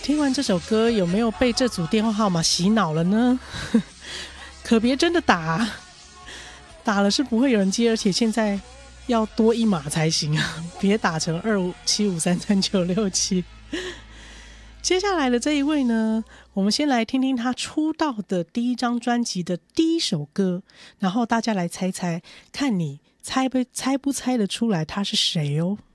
听完这首歌，有没有被这组电话号码洗脑了呢？可别真的打，打了是不会有人接，而且现在要多一码才行啊！别打成2575339667。接下来的这一位呢，我们先来听听他出道的第一张专辑的第一首歌，然后大家来猜猜，看你猜不猜得出来他是谁哦。